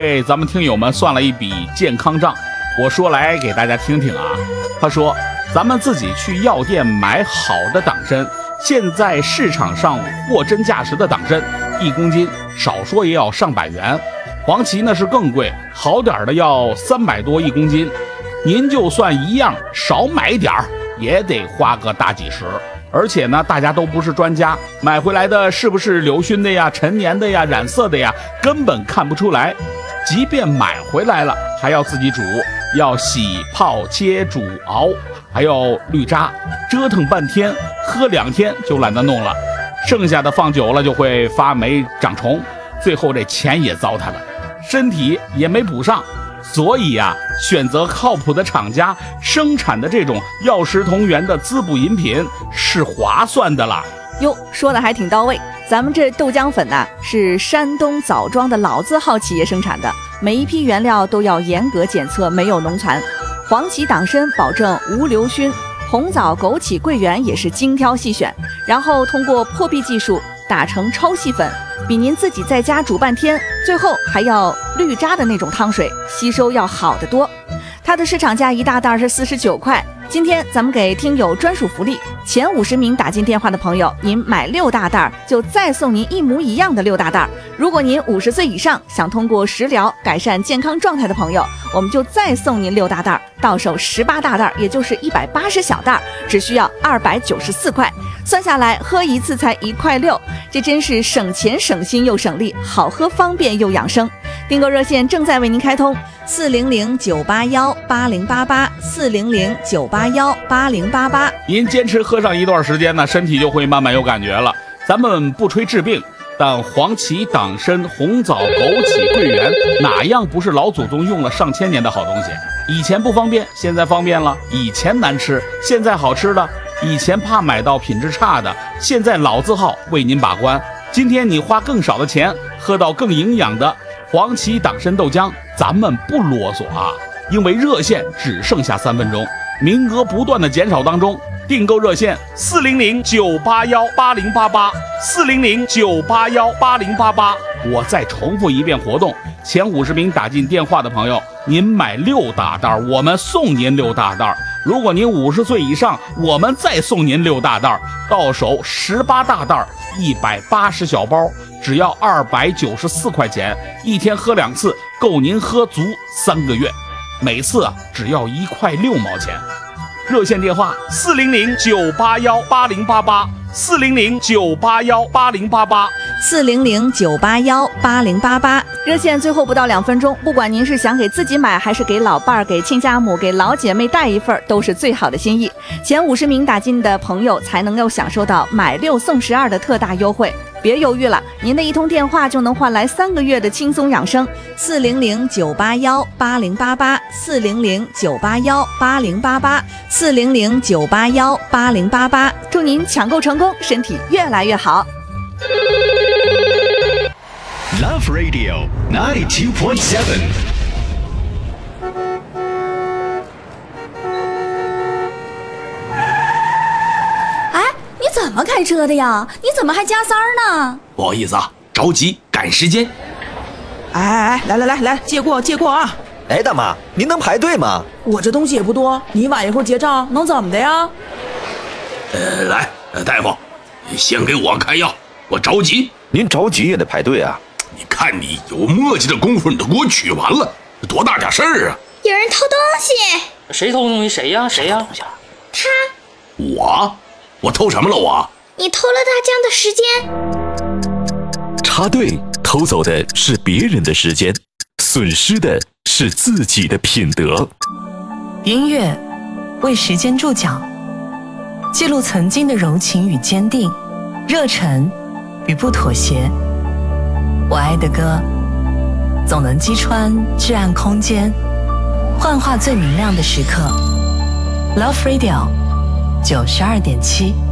咱们听友们算了一笔健康账，我说来给大家听听啊。他说，咱们自己去药店买好的党参，现在市场上货真价实的党参，1公斤少说也要上百元。黄芪呢是更贵，好点的要300多1公斤。您就算一样少买点儿，也得花个大几十。而且呢，大家都不是专家，买回来的是不是硫熏的呀、陈年的呀、染色的呀，根本看不出来。即便买回来了，还要自己煮，要洗、泡、切、煮、熬，还要滤渣，折腾半天，喝2天就懒得弄了。剩下的放久了就会发霉长虫，最后这钱也糟蹋了，身体也没补上。所以啊，选择靠谱的厂家生产的这种药食同源的滋补饮品是划算的啦。 哟，说的还挺到位。咱们这豆浆粉呢，是山东枣庄的老字号企业生产的，每一批原料都要严格检测，没有农残。黄芪党参保证无硫熏，红枣、枸杞、桂圆也是精挑细选，然后通过破壁技术打成超细粉，比您自己在家煮半天，最后还要滤渣的那种汤水吸收要好得多。它的市场价1大袋是49块。今天咱们给听友专属福利，前50名打进电话的朋友，您买6大袋就再送您一模一样的6大袋。如果您50岁以上，想通过食疗改善健康状态的朋友，我们就再送您6大袋，到手18大袋，也就是180小袋，只需要294块。算下来喝一次才1块6，这真是省钱省心又省力，好喝方便又养生。订购热线正在为您开通，400-981-8088，400-981-8088。 您坚持喝上一段时间呢，身体就会慢慢有感觉了。咱们不吹治病，但黄芪、党参、红枣、枸杞、桂圆，哪样不是老祖宗用了上千年的好东西？以前不方便，现在方便了；以前难吃，现在好吃了；以前怕买到品质差的，现在老字号为您把关。今天你花更少的钱，喝到更营养的黄芪党参豆浆，咱们不啰嗦啊，因为热线只剩下3分钟，名额不断的减少当中。订购热线400-981-8088，400-981-8088。我再重复一遍活动，前50名打进电话的朋友，您买6大袋，我们送您6大袋。如果您50岁以上，我们再送您6大袋，到手18大袋，180小包，只要294块钱，一天喝2次，够您喝足3个月，每次只要1块6毛钱。热线电话 400-981-8088，400-981-8088。热线最后不到2分钟，不管您是想给自己买，还是给老伴儿、给亲家母、给老姐妹带一份，都是最好的心意。前50名打进的朋友才能够享受到买6送12的特大优惠。别犹豫了，您的一通电话就能换来3个月的轻松养生。400-981-8088，400-981-8088，400-981-8088。祝您抢购成功，身体越来越好。 Love Radio 92.7。 怎么开车的呀？你怎么还加塞儿呢？ 不好意思啊，着急赶时间。 来，借过啊！ 哎，大妈，您能排队吗？ 我这东西也不多，你晚一会儿结账能怎么的呀？ 来，大夫，先给我开药，我着急。 您着急也得排队啊！ 你看你有磨叽的功夫，你都给我取完了，多大点事儿啊！ 有人偷东西！ 谁偷东西？谁呀？ 他。 我偷什么了？ 你偷了大江的时间。 插队偷走的是别人的时间，损失的是自己的品德。 音乐为时间注脚，记录曾经的柔情与坚定，热忱与不妥协。我爱的歌总能击穿至暗空间，幻化最明亮的时刻。Love Radio 92.7。